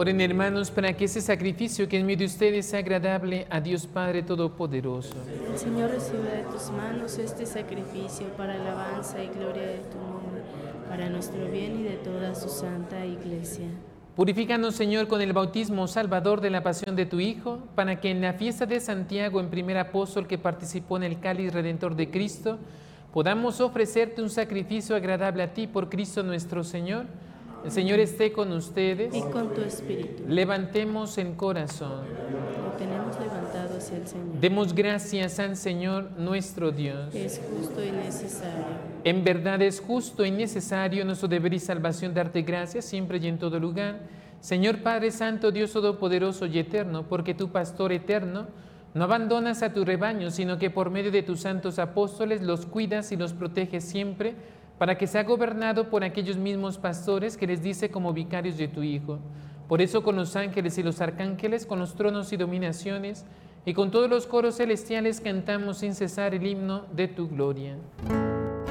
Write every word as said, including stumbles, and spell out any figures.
Oren, hermanos, para que ese sacrificio que en medio de ustedes sea agradable a Dios Padre Todopoderoso. El Señor reciba de tus manos este sacrificio para alabanza y gloria de tu nombre, para nuestro bien y de toda su santa Iglesia. Purifícanos, Señor, con el bautismo salvador de la pasión de tu Hijo, para que en la fiesta de Santiago, en primer apóstol que participó en el cáliz redentor de Cristo, podamos ofrecerte un sacrificio agradable a ti por Cristo nuestro Señor. El Señor esté con ustedes. Y con tu espíritu. Levantemos el corazón. Lo tenemos levantado hacia el Señor. Demos gracias al Señor nuestro Dios. Es justo y necesario. En verdad es justo y necesario, nuestro deber y salvación, darte gracias siempre y en todo lugar. Señor Padre Santo, Dios Todopoderoso y Eterno, porque tu Pastor eterno no abandonas a tu rebaño, sino que por medio de tus santos apóstoles los cuidas y los proteges siempre, para que sea gobernado por aquellos mismos pastores que les dice como vicarios de tu Hijo. Por eso con los ángeles y los arcángeles, con los tronos y dominaciones, y con todos los coros celestiales cantamos sin cesar el himno de tu gloria.